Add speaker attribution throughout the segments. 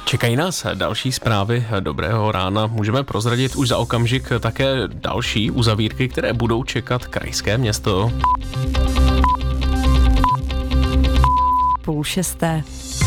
Speaker 1: Čekají nás další zprávy dobrého rána. Můžeme prozradit už za okamžik také další uzavírky, které budou čekat krajské město.
Speaker 2: 5:30.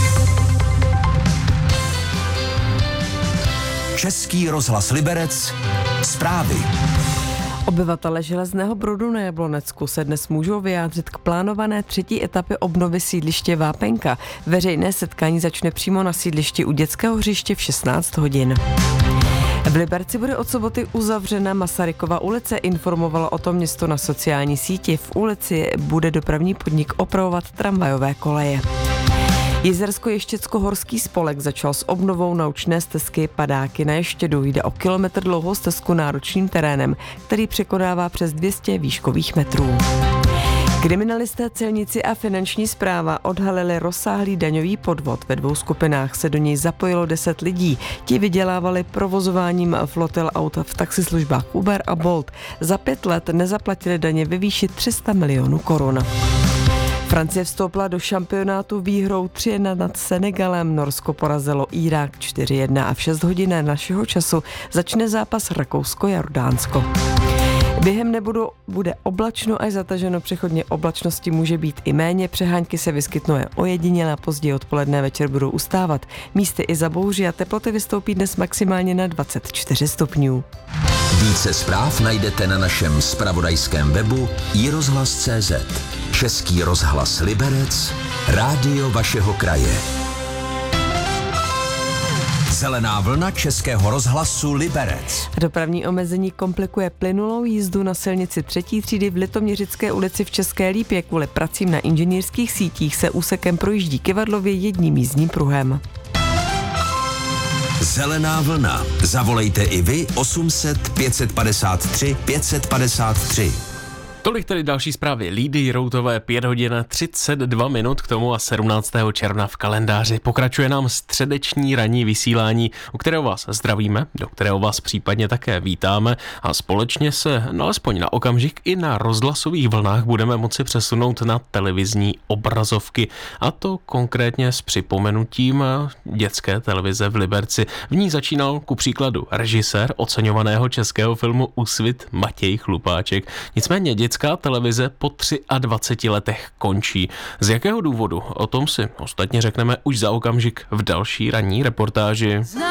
Speaker 3: Český rozhlas Liberec. Zprávy.
Speaker 2: Obyvatele Železného Brodu na Jablonecku se dnes můžou vyjádřit k plánované třetí etapě obnovy sídliště Vápenka. Veřejné setkání začne přímo na sídlišti u dětského hřiště v 16 hodin. V Liberci bude od soboty uzavřena Masarykova ulice, informovalo o tom město na sociální síti. V ulici bude dopravní podnik opravovat tramvajové koleje. Jizersko-Ještěcko-horský spolek začal s obnovou naučné stezky Padáky na Ještědu. Jde o kilometr dlouhou stezku náročným terénem, který překonává přes 200 výškových metrů. Kriminalisté, celníci a finanční správa odhalili rozsáhlý daňový podvod. Ve 2 skupinách se do něj zapojilo 10 lidí. Ti vydělávali provozováním flotil aut v taxislužbách Uber a Bolt. Za 5 let nezaplatili daně ve výši 300 milionů korun. Francie vstoupila do šampionátu výhrou 3-1 nad Senegalem. Norsko porazilo Irák 4-1 a v 6 hodin našeho času začne zápas Rakousko-Jordánsko. Během bude oblačno až zataženo, přechodně oblačnosti může být i méně, přehánky se vyskytnou ojediněle a později odpoledne večer budou ustávat. Místy i zabouří a teploty vystoupí dnes maximálně na 24 stupňů.
Speaker 3: Více zpráv najdete na našem zpravodajském webu iRozhlas.cz. Český rozhlas Liberec, rádio vašeho kraje. Zelená vlna Českého rozhlasu Liberec.
Speaker 2: Dopravní omezení komplikuje plynulou jízdu na silnici 3. třídy v Litoměřické ulici v České Lípě. Kvůli pracím na inženýrských sítích se úsekem projíždí Kyvadlově jedním jízdním pruhem.
Speaker 3: Zelená vlna. Zavolejte i vy 800 553 553.
Speaker 1: Tolik tedy další zprávy. Lídy Jiroutové, 5 hodin 32 minut k tomu a 17. června v kalendáři. Pokračuje nám středeční ranní vysílání, u kterého vás zdravíme, do kterého vás případně také vítáme a společně se alespoň na okamžik i na rozhlasových vlnách budeme moci přesunout na televizní obrazovky, a to konkrétně s připomenutím dětské televize v Liberci. V ní začínal ku příkladu režisér oceňovaného českého filmu Úsvit Matěj Chlupáček. Nicméně dětská televize po 23 letech končí. Z jakého důvodu? O tom si ostatně řekneme už za okamžik v další ranní reportáži.